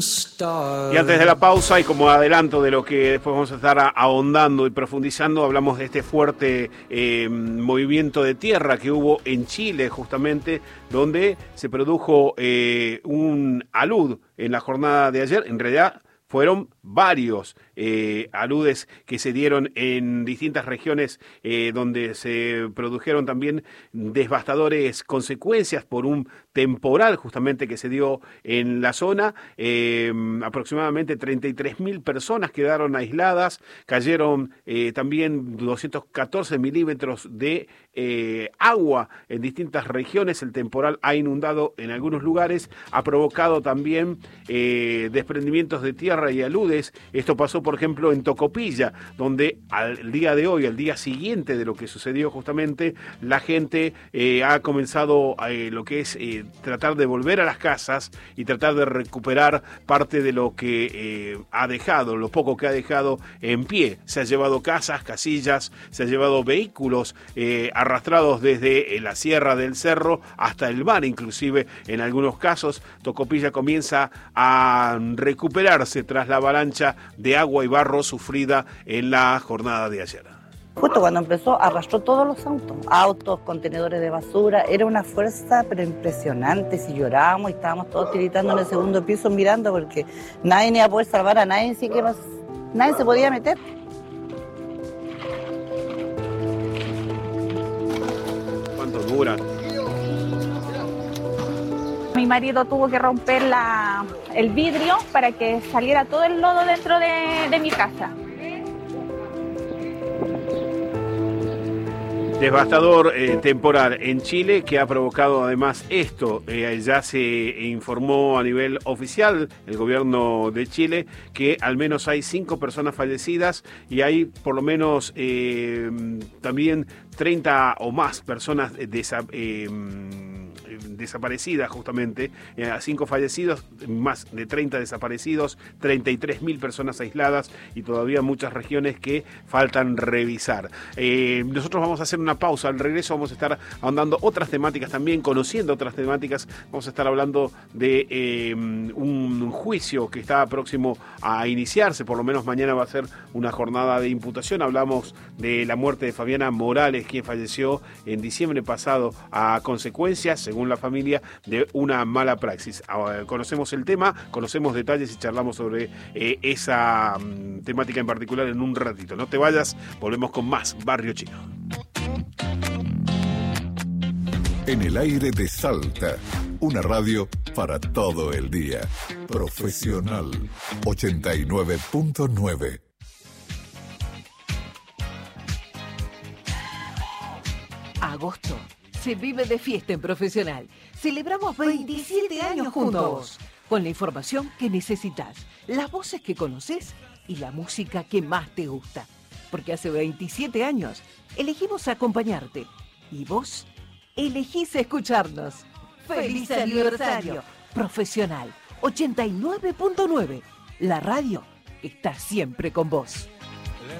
Y antes de la pausa, y como adelanto de lo que después vamos a estar ahondando y profundizando, hablamos de este fuerte movimiento de tierra que hubo en Chile, justamente, donde se produjo un alud en la jornada de ayer. En realidad fueron varios aludes que se dieron en distintas regiones donde se produjeron también devastadores consecuencias por un temporal justamente que se dio en la zona. Aproximadamente 33.000 personas quedaron aisladas, cayeron también 214 milímetros de agua en distintas regiones. El temporal ha inundado en algunos lugares, ha provocado también desprendimientos de tierra y aludes. Esto pasó, por ejemplo, en Tocopilla, donde al día de hoy, al día siguiente de lo que sucedió justamente, la gente ha comenzado lo que es tratar de volver a las casas y tratar de recuperar parte de lo que ha dejado, lo poco que ha dejado en pie. Se ha llevado casas, casillas, se ha llevado vehículos arrastrados desde la Sierra del Cerro hasta el mar, inclusive en algunos casos. Tocopilla comienza a recuperarse tras la avalancha de agua y barro sufrida en la jornada de ayer. Justo cuando empezó, arrastró todos los autos, contenedores de basura. Era una fuerza pero impresionante. Si llorábamos y estábamos todos tiritando en el segundo piso mirando, porque nadie iba a poder salvar a nadie, sí que nadie se podía meter. ¿Cuánto dura? Mi marido tuvo que romper el vidrio para que saliera todo el lodo dentro de mi casa. Devastador temporal en Chile que ha provocado además esto. Ya se informó a nivel oficial, el gobierno de Chile, que al menos hay 5 personas fallecidas y hay por lo menos también 30 o más personas desaparecidas, justamente, 5 fallecidos, más de 30 desaparecidos, 33.000 personas aisladas y todavía muchas regiones que faltan revisar. Nosotros vamos a hacer una pausa. Al regreso vamos a estar ahondando otras temáticas también, conociendo otras temáticas. Vamos a estar hablando de un juicio que está próximo a iniciarse, por lo menos mañana va a ser una jornada de imputación. Hablamos de la muerte de Fabiana Morales, quien falleció en diciembre pasado a consecuencias, según la familia, de una mala praxis. Conocemos el tema, conocemos detalles y charlamos sobre esa temática en particular en un ratito. No te vayas, volvemos con más Barrio Chino. En el aire de Salta, una radio para todo el día. Profesional 89.9. Agosto se vive de fiesta en Profesional. Celebramos 27 años juntos, con la información que necesitas, las voces que conoces y la música que más te gusta. Porque hace 27 años elegimos acompañarte y vos elegís escucharnos. ¡Feliz aniversario! Profesional 89.9, la radio está siempre con vos.